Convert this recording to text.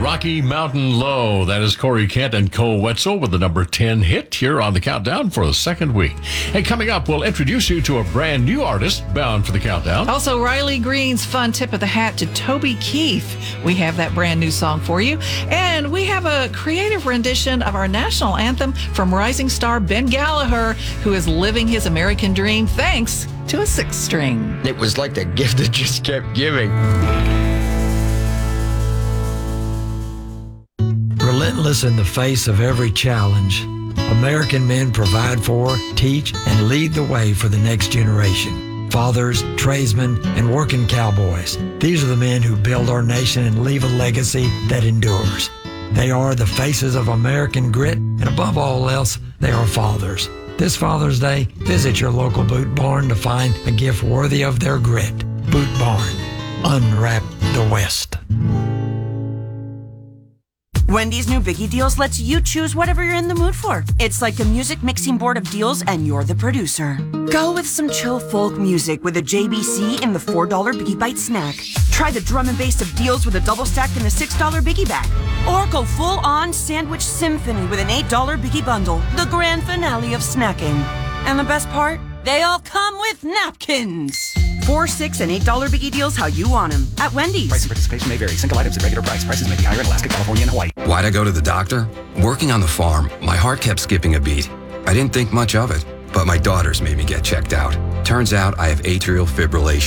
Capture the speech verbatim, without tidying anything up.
Rocky Mountain Low. That is Corey Kent and Cole Wetzel with the number ten hit here on the countdown for the second week. And coming up, we'll introduce you to a brand new artist bound for the countdown. Also, Riley Green's fun tip of the hat to Toby Keith. We have that brand new song for you. And we have a creative rendition of our national anthem from rising star Ben Gallagher, who is living his American dream thanks to a six string. It was like the gift that just kept giving. Relentless in the face of every challenge, American men provide for, teach, and lead the way for the next generation. Fathers, tradesmen, and working cowboys. These are the men who build our nation and leave a legacy that endures. They are the faces of American grit, and above all else, they are fathers. This Father's Day, visit your local Boot Barn to find a gift worthy of their grit. Boot Barn. Unwrap the West. Wendy's new Biggie Deals lets you choose whatever you're in the mood for. It's like a music mixing board of deals and you're the producer. Go with some chill folk music with a J B C in the four dollar Biggie Bite snack. Try the drum and bass of deals with a double stack in the six dollar Biggie bag. Or go full on sandwich symphony with an eight dollar Biggie bundle, the grand finale of snacking. And the best part? They all come with napkins. Four, six, and eight dollar Biggie Deals how you want them at Wendy's. Price and participation may vary. Single items at regular price. Prices may be higher in Alaska, California, and Hawaii. Why'd I go to the doctor? Working on the farm, my heart kept skipping a beat. I didn't think much of it, but my daughters made me get checked out. Turns out I have atrial fibrillation.